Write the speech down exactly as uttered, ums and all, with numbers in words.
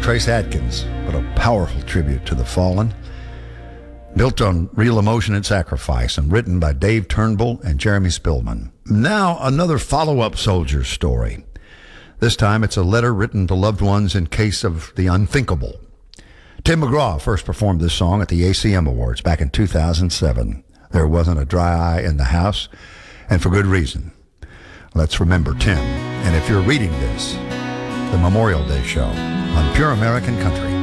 Trace Adkins, but a powerful tribute to the fallen. Built on real emotion and sacrifice and written by Dave Turnbull and Jeremy Spillman. Now, another follow-up soldier story. This time, it's a letter written to loved ones in case of the unthinkable. Tim McGraw first performed this song at the A C M Awards back in two thousand seven. There wasn't a dry eye in the house, and for good reason. Let's remember Tim. And if you're reading this, the Memorial Day show on Pure American Country.